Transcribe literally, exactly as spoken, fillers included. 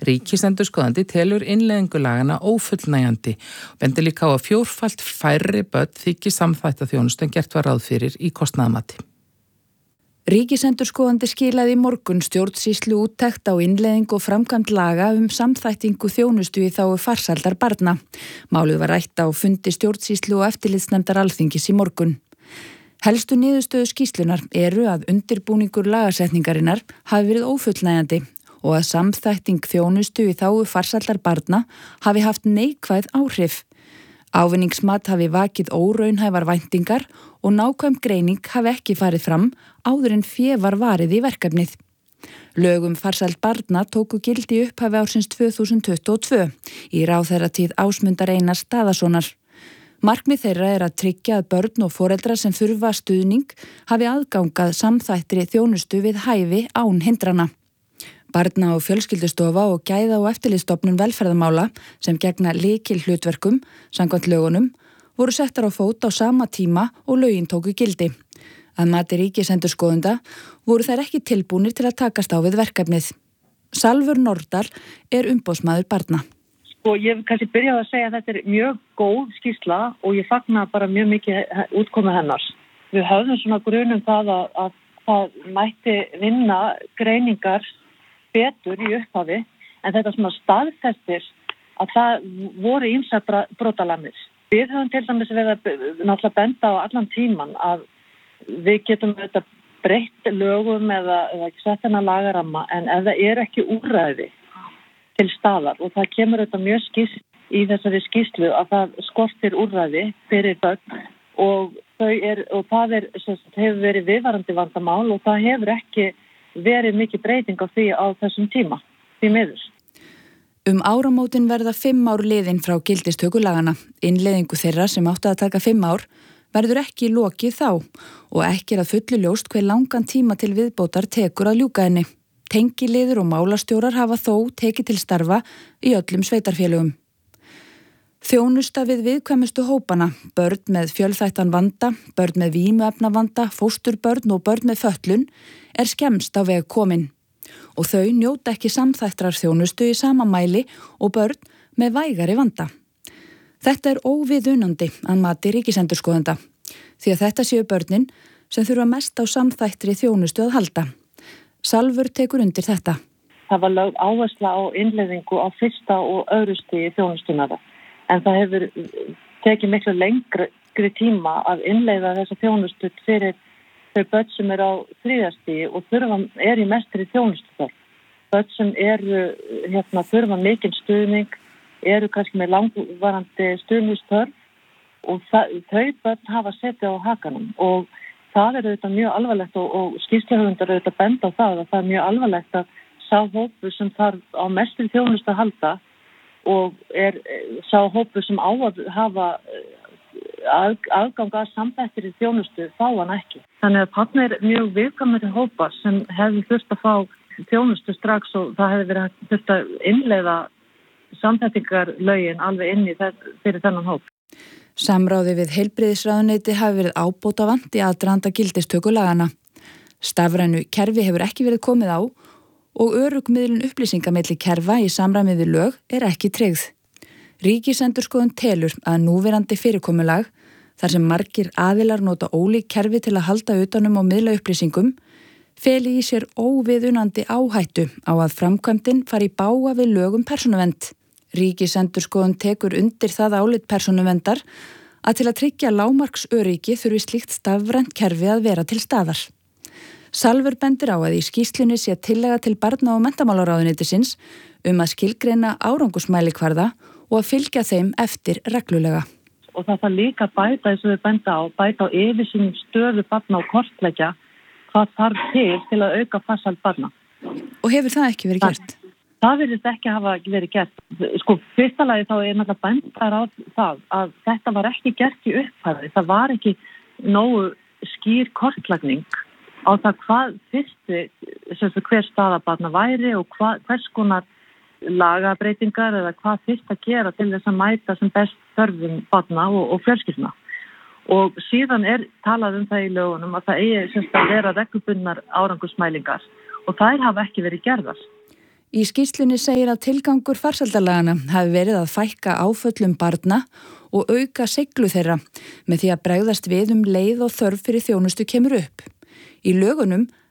Ríkisendurskoðandi telur innleiðingu laganna ófullnægjandi og bendir líka á að fjórfalt færri börn þykji samþættaþjónustu en gert var ráð fyrir í kostnaðarmati. Ríkisendurskoðandi skilaði í morgun stjórnsýslu úttekt á innleiðingu og framkvæmd laga um samþættingu þjónustu í þágu farsældar barna. Málið var rætt á fundi stjórnsýslu og eftirlitsnefndar Alþingis í morgun. Helstu niðurstöðu skýrslunar eru að undirbúningur lagasetningarinnar hafi verið ófullnægjandi og að samþætting þjónustu í þágu farsældar barna hafi haft neikvæð áhrif. Ávinningsmat hafi vakið óraunhæfar væntingar og nákvæm greining hafi ekki farið fram áður en fé var varið í verkefnið. Lög um farsæld barna tóku gildi í upphafi ársins tvö þúsund tuttugu og tvö í ráðherratíð Ásmundar Einars Daðasonar. Markmið þeirra er að tryggja að börn og foreldrar sem þurfa stuðning hafi aðgangað samþættri þjónustu við hæfi án hindrana. Barna- og fjölskyldustofa og gæða- og eftirlitsstofnun velferðarmála sem gegna lykilhlutverkum samkvæmt lögunum voru settar á fót á sama tíma og lögin tóku gildi. Að mati ríkisendurskoðanda voru þær ekki tilbúnir til að takast á við verkefnið. Salvör Nordal er umboðsmaður barna. Sko, ég vil kannski byrja að segja að þetta er mjög góð skýrsla og ég fagna bara mjög mikið útkomu hennar. Við höfðum svona grunum það að, að það mætti vinna greiningar betur í upphafi, en þetta svona staðfestir að það voru ýmsar brotalamir. Við höfum til dæmis verið að náttúrulega benda á allan tíman að við getum þetta breytt lögum eða, eða ekki sett hennar lagaramma, en ef það er ekki úrræði til staðar og það kemur þetta mjög skýrt í þessari skýrslu að það skortir úrræði fyrir börn og, þau er, og það er, sem sagt, hefur verið viðvarandi vandamál og það hefur ekki verið mikið breyting á því á þessum tíma, því miður. Um áramótin verða fimm ár liðin frá gildistöku laganna. Innleiðingu þeirra sem áttu að taka fimm ár verður ekki lokið þá og ekki er að fullu ljóst hver langan tíma til viðbótar tekur að ljúka henni. Tengiliður og málastjórar hafa þó tekið til starfa í öllum sveitarfélögum. Þjónusta við viðkvæmustu hópana, börn með fjölþættan vanda, börn með vímuefnavanda, fósturbörn og börn með fötlun er skemmst á veg komin og þau njóta ekki samþættrar þjónustu í sama mæli og börn með vægari vanda. Þetta er óviðunandi að mati ríkisendurskoðanda því að þetta séu börnin sem þurfa mest á samþættri þjónustu að halda. Salvör tekur undir þetta. Það var lögð áhersla á innleiðingu á fyrsta og öðru stigi þjónustunar. En það hefur tekið miklu lengri tíma að innleiða þessa þjónustu fyrir þau börn sem er á þriðja stigi og þurfa, er í mestri þjónustu. Börn sem eru, hérna, þurfa mikinn stuðning, eru kannski með langvarandi stuðningstörf og það, þau börn hafa setið á hakanum og það er auðvitað mjög alvarlegt og, og skýrsluhöfundar auðvitað benda á það að það er mjög alvarlegt að sá hópur sem þarf á mestri þjónustu að halda og er sá hópur sem á að hafa að, aðgang að samþættri þjónustu fá hann ekki. Þannig að þarna er mjög viðkvæmari hópar sem hefði þurft að fá þjónustu strax og það hefði verið þurft að innleiða samþættingarlögin alveg inn í þess, fyrir þennan hóp. Samráði við heilbrigðisráðuneyti hafi verið ábótavant í aðdraganda gildistöku laganna. Stafrænu kerfi hefur ekki verið komið á og örugmiðlun upplýsinga milli kerfa í samræmi við lög er ekki tryggð. Ríkisendurskoðun telur að núverandi fyrirkomulag, þar sem margir aðilar nota ólík kerfi til að halda utanum og miðla upplýsingum, feli í sér óviðunandi áhættu á að framkvæmdin fari í bága við lögum persónuvernd. Ríkisendurskoðun tekur undir það álit persónuverndar að til að tryggja lágmarksöryggi þurfi slíkt stafrænt kerfi að vera til staðar. Salvör bendir á að í skýrslunni sé tillaga til barna- og menntamálaráðuneytisins um að skilgreina árangusmælikvarða og að fylgja þeim eftir reglulega. Og það þarf líka bæta, eins og við benda á, bæta á yfirsýn stöðu barna og kortleggja hvað þarf til til að auka farsæld barna. Og hefur það ekki verið gert? Það, það virðist ekki hafa verið gert. Sko, fyrsta lagi þá er náttúrulega bendar á það að þetta var ekki gert í upphafi. Það var ekki nógu skýr kortlagning á það hvað fyrsti, sem fyrir hver staða barna væri og hvað, hvers konar lagabreitingar eða hvað fyrst að gera til þess að mæta sem best þörfum barna og, og fjölskyldna. Og síðan er talað um það í lögunum að það eigi semst að vera reglubundnar árangusmælingar og þær hafa ekki verið gerðar. Í skýrslunni segir að tilgangur farsældarlagana hafi verið að fækka áföllum barna og auka seiglu þeirra með því að bregðast við um leið og þörf fyrir þjónustu kemur upp. Í lögunum